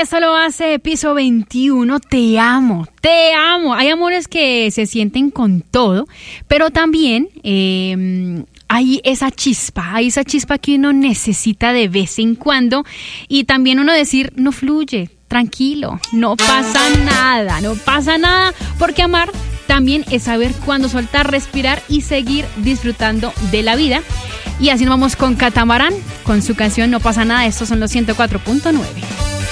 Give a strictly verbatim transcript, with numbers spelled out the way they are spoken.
Eso lo hace Piso veintiuno. Te amo, te amo. Hay amores que se sienten con todo, pero también eh, hay esa chispa, hay esa chispa que uno necesita de vez en cuando, y también uno decir, no fluye, tranquilo, no pasa nada, no pasa nada, porque amar también es saber cuándo soltar, respirar y seguir disfrutando de la vida. Y así nos vamos con Catamarán, con su canción No pasa nada. Estos son los ciento cuatro punto nueve.